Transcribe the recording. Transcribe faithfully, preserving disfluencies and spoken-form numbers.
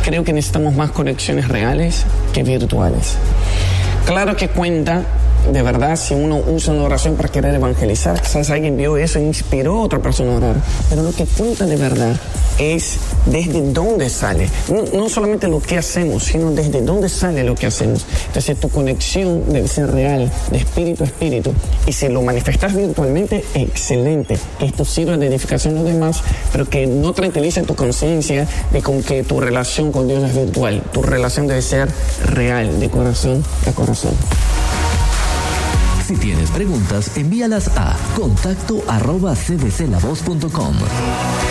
creo que necesitamos más conexiones reales que virtuales. Claro que cuenta, de verdad, si uno usa una oración para querer evangelizar, quizás alguien vio eso e inspiró a otra persona a orar, pero lo que cuenta de verdad es desde dónde sale, no, no solamente lo que hacemos, sino desde dónde sale lo que hacemos. Entonces tu conexión debe ser real, de espíritu a espíritu, y si lo manifestas virtualmente, excelente, que esto sirva de edificación a los demás, pero que no tranquilice tu conciencia de con que tu relación con Dios es virtual. Tu relación debe ser real, de corazón a corazón. Si tienes preguntas, envíalas a contacto arroba c d c la voz punto com.